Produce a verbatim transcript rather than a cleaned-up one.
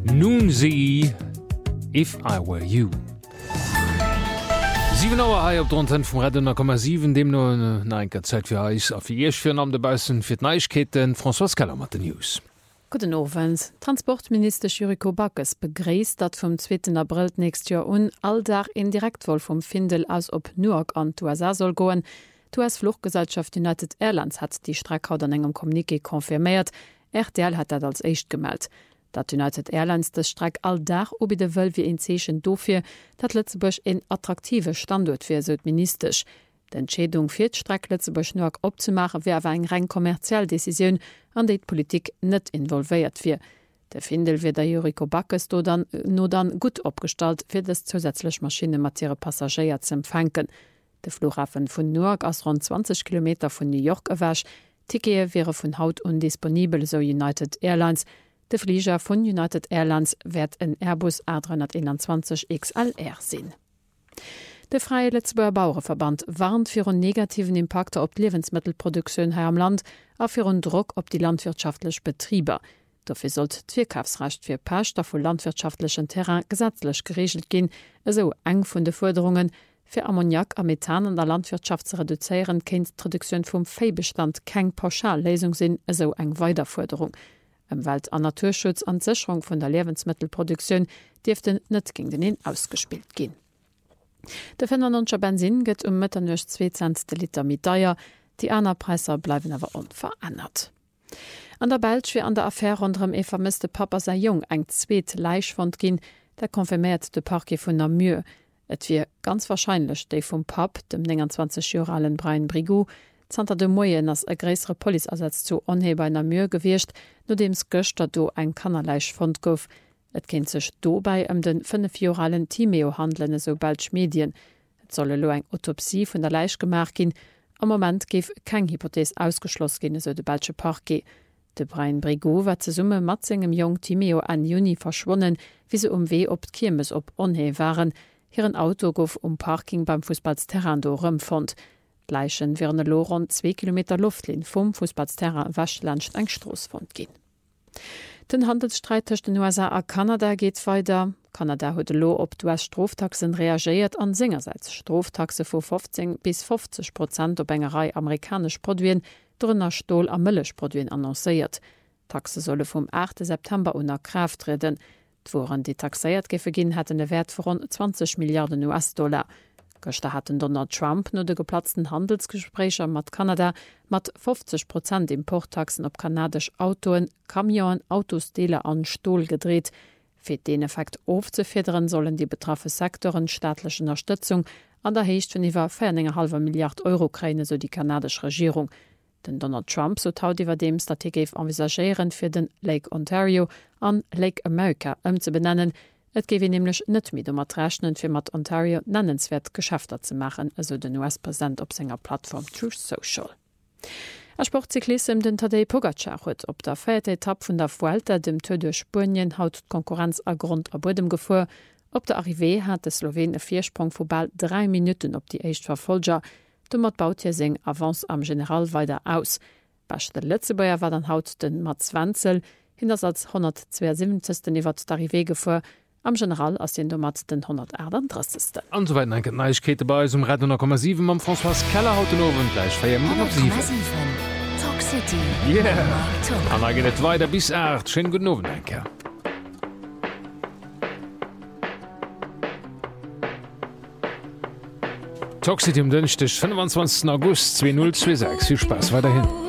Nun sie if I were you. sieben Uhr hai op Drten vum Redner Komma sieben dem no enker Zeit fir Eis a fir Ech fir am de Baussen fir d'Neichkeeten François Keller mat den News. Guten Abend. Transportminister Juriko Backes begräst, dat vom zweiten April nächst Jahr un alldach in Direktwohl vom Findel aus op Newark an U S A soll goen. Die U S-Fluchtgesellschaft United Airlines hat die Streckhaut an engem Kommuniqué konfirmiert. R T L hat dat als echt gemeldet. Dat United Airlines des Streck alldach obi de wëll wie en Zeechen dofir, dat Lützebusch en attraktive Standort fir so ministisch. D'Entschädung fir d'Streck Lützebusch Newark opzumachen, wär awer eng rein kommerziell Decision, an déi d'Politik net involvéiert fir. Der Findel wird der Juriko Backes do dann no dann gut opstalt fir des zusätzlech Maschine mat ihre Passagier zu empfangen. De Flughafen vun Newark ass rund zwanzig Kilometer vun New York ewäsch. Tickete wäre vun Haut undisponibel, so United Airlines. De Flieger vun United Airlines werd en Airbus A drei einundzwanzig X L R sinn. De Freie Letzbauer Bauernverband warnt fir un negativen Impakte op Lebensmittelproduktion her am Land a fir un Druck op die landwirtschaftlich Betrieber. Dafür sollt d'Twierkaufsrecht fir Pächter vu landwirtschaftlichen Terrain gesetzlich geregelt gin, eso eng vun de Forderungen fir Ammoniak a Methan an der Landwirtschaft zu reduzieren, kennt d'Reduktion vum Viehbestand keng Pauschallesung sinn, eso eng Weiterforderung. Im Welt- an Naturschutz an Sicherung vun der Lebensmittelproduktion dürften net gegen den hin ausgespielt gin. De fünfundneunzig Benzin gëtt um Mëtternuch zwei Cent de Liter mit Deier, die aner Preiser bleiwen awer unverändert. An der Belsch wie an der Affäre unterm e vermisste Papa sei jung eng zweet Leichfond gin, der konfirmiert de Parke vun Namur. Et wie ganz wahrscheinlich déi vum Pap, dem neunundzwanzig Jahre alten Brian Brigou, Zter de Moien ass e gräsere Polizersatz zu Onheber in Namur gewircht, no dems Göchter do eng Kannerleichfond gouf. Et kennt sech dobei ëm den fünf Jahre alten Timeo handeln, so Belsch Medien. Et solle lo eng Autopsie vun der Leich gemacht gin. Am Moment gif keng Hypothese ausgeschloss gin, so de Belsche Parke. De Brian Brigou war ze Summe mat segem Jong Timeo an Juni verschwonnen, wie se um weh op d'Kirmes op Onhe waren. Hiren Auto gouf um Parking beim Fußballsterran do rëmfond. Leichen wären lo rund zwei Kilometer Luftlin vum Fußballsterran Waschlandcht eng Strossfond gin. Den Handelsstreit zwischen den U S A a Kanada geht weiter. Kanada huet lo op d'U S-Stroftaxen reagiert an singerseits Stroftaxe vu fünfzehn bis fünfzig Prozent op engerei amerikasch Produien drnner Stohl a Mëllechproduien annoncéiert. Taxe solle vum achten September unter Kraft treten. D'woren die taxéiert gefe ginn hätten e Wert vu rund zwanzig Milliarden U S-Dollar. Göster hatten Donald Trump no de geplatzten Handelsgesprächer mat Kanada mat fünfzig Prozent Importtaxen op kanadisch Autoen, Kamioen, Autostele an Stohl gedreht. Fir den Effekt aufzufedern sollen die betraffe Sektoren staatliche Unterstützung an der Hecht vun iwwer vier halb Milliard Euro kräne, so die kanadisch Regierung. Den Donald Trump so taut iwwer dem Strategie envisagieren fir den Lake Ontario an Lake America ëm zu benennen. Et gewe nämlich net mit um Rechnen fir mat Ontario nennenswert Geschäfter zu machen, also den U S-Präsident op senger Plattform Truth Social. A Sportcyklisten den Tadej Pogacar huet op der vierte Etappe vun der Vuelta dem Tour de Spurien haut Konkurrenz a Grund a Bodem gefu. Op der Arrivé hat de Slowen e Viersprung vu bald drei Minuten op die Echt Verfolger. Du mat baut hier seg Avance am General weiter aus. Bas der Lützebauer war dann haut den Mats Wenzel, hinders als hundertzweiundsiebzig. iwwer d'Arrivé gefu. Am General ass den mat den hundertachtunddreißig. Ansoweit enke Neichkete bei um Redner Komma sieben am François Keller hauten Owen gleich feier op sieben. Talk City. Yeah. An agin net weiter bis acht. Schönen guten Abend, enke. Talk City um Dënchtech fünfundzwanzigsten August zweitausendsechs. Viel Spaß weiterhin.